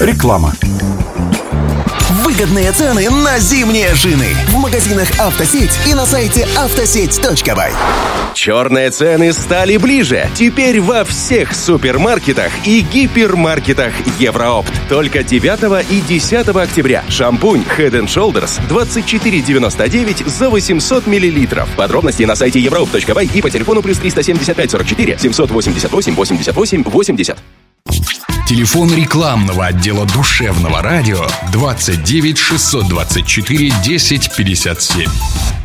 Реклама. Выгодные цены на зимние шины в магазинах «Автосеть» и на сайте автосеть.бай. Черные цены стали ближе. Теперь во всех супермаркетах и гипермаркетах Евроопт. Только 9 и 10 октября. Шампунь Head & Shoulders 24,99 за 800 мл. Подробности на сайте europe.by и по телефону плюс 375 44 788 88 80. Телефон рекламного отдела душевного радио 29 624 10 57.